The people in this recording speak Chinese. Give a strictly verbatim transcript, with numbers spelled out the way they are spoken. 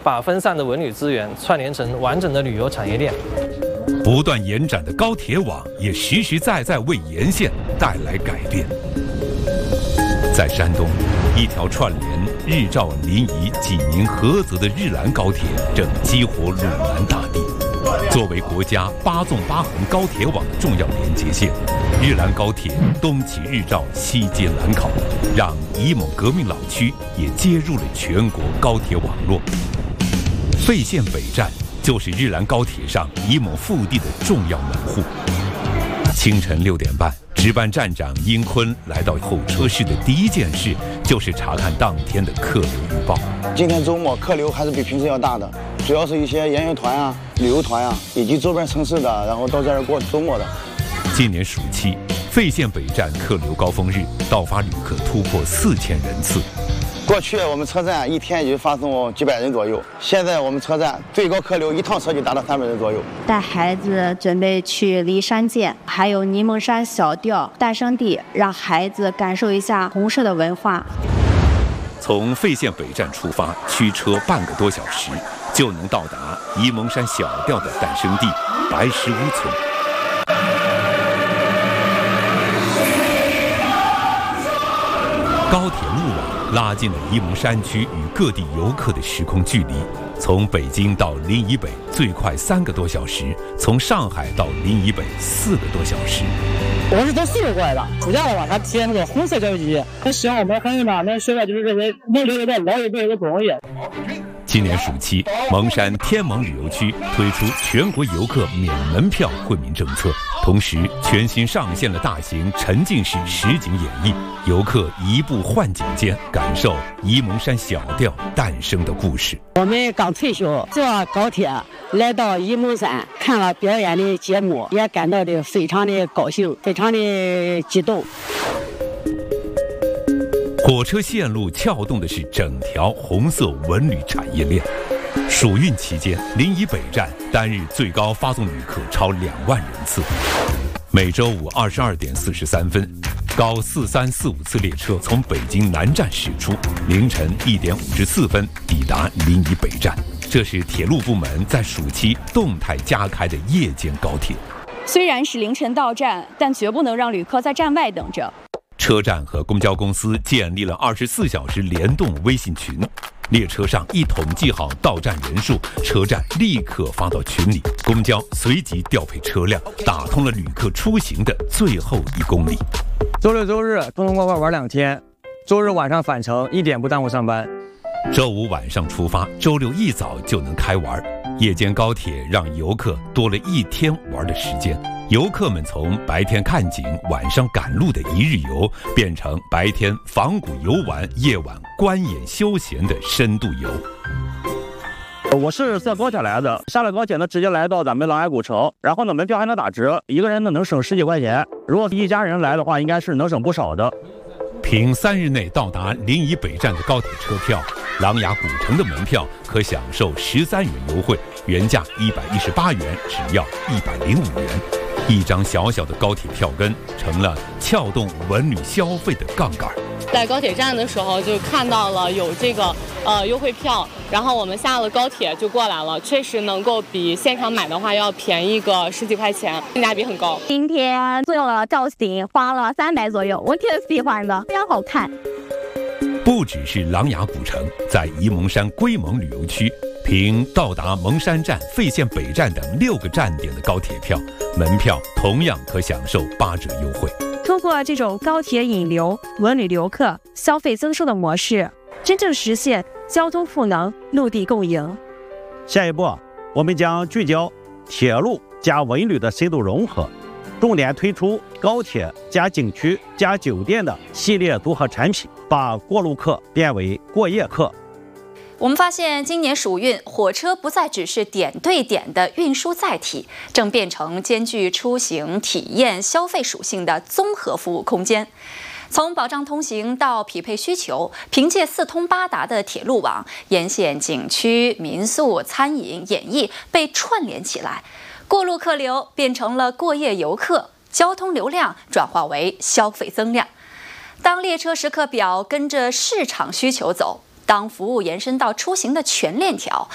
把分散的文旅资源串联成完整的旅游产业链。 不断延展的高铁网也实实在在为沿线带来改变。在山东，一条串联日照、临沂、济宁、菏泽的日兰高铁正激活鲁南大地。作为国家八纵八横高铁网的重要连接线，日兰高铁东起日照，西接兰考，让沂蒙革命老区也接入了全国高铁网络。费县北站就是日兰高铁上沂蒙腹地的重要门户。清晨六点半，值班站长殷坤来到候车室的第一件事就是查看当天的客流预报。 今天周末客流还是比平时要大的，主要是一些研学团啊、旅游团啊，以及周边城市的，然后到这儿过周末的。 今年暑期，费县北站客流高峰日到发旅客突破四千人次。 过去我们车站一天也就发送几百人左右，现在我们车站最高客流一趟车就达到三百人左右。 带孩子准备去骊山涧，还有沂蒙山小调诞生地，让孩子感受一下红色的文化。 从费县北站出发，驱车半个多小时就能到达沂蒙山小调的诞生地白石屋村。高铁路网拉近了沂蒙山区与各地游客的时空距离。从北京到临沂北最快三个多小时，从上海到临沂北四个多小时。 我是从西北过来的，暑假的话，他贴那个红色教育机，很希望我们很多那学员就是认为能留在老一辈的不容易。 今年暑期，蒙山天蒙旅游区推出全国游客免门票惠民政策，同时全新上线了大型沉浸式实景演绎，游客移步幻景间，感受沂蒙山小调诞生的故事。 我们刚退休，坐高铁来到沂蒙山，看了表演的节目，也感到的非常的高兴，非常的激动。 火车线路撬动的是整条红色文旅产业链。暑运期间，临沂北站单日最高发送旅客超两万人次。每周五二十二点四十三分，高四三四五次列车从北京南站驶出，凌晨一点五十四分抵达临沂北站。这是铁路部门在暑期动态加开的夜间高铁。 虽然是凌晨到站，但绝不能让旅客在站外等着。 车站和公交公司建立了二十四小时联动微信群，列车上一统计好到站人数，车站立刻发到群里，公交随即调配车辆，打通了旅客出行的最后一公里。 周六周日通通快快玩两天，周日晚上返程，一点不耽误上班。 周五晚上出发，周六一早就能开玩。夜间高铁让游客多了一天玩的时间，游客们从白天看景、晚上赶路的一日游，变成白天仿古游玩、夜晚观演休闲的深度游。 我是坐高铁来的，下了高铁呢，直接来到咱们狼牙古城，然后呢，门票还能打折，一个人呢能省十几块钱。如果一家人来的话，应该是能省不少的。 凭三日内到达临沂北站的高铁车票，狼牙古城的门票可享受十三元优惠，原价一百一十八元，只要一百零五元。一张小小的高铁票根成了撬动文旅消费的杠杆。 在高铁站的时候就看到了有这个呃优惠票，然后我们下了高铁就过来了，确实能够比现场买的话要便宜个十几块钱，性价比很高。 今天做了造型，花了三百左右，我挺喜欢的，非常好看。 不只是狼牙古城，在沂蒙山龟蒙旅游区，凭到达蒙山站、费县北站等六个站点的高铁票，门票同样可享受八折优惠。 通过这种高铁引流、文旅游客、消费增收的模式，真正实现交通赋能、陆地共赢。 下一步，我们将聚焦铁路加文旅的深度融合，重点推出高铁加景区加酒店的系列组合产品，把过路客变为过夜客。 我们发现，今年暑运，火车不再只是点对点的运输载体，正变成兼具出行、体验、消费属性的综合服务空间。从保障通行到匹配需求，凭借四通八达的铁路网，沿线景区、民宿、餐饮、演艺被串联起来，过路客流变成了过夜游客，交通流量转化为消费增量。当列车时刻表跟着市场需求走，当服务延伸到出行的全链条，